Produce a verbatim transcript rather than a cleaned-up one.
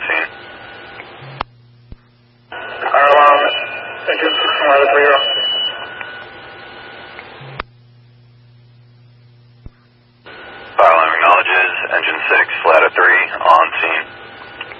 scene. Fire alarm, engine six and ladder three are on scene. Fire alarm acknowledges, engine six, ladder three, on scene.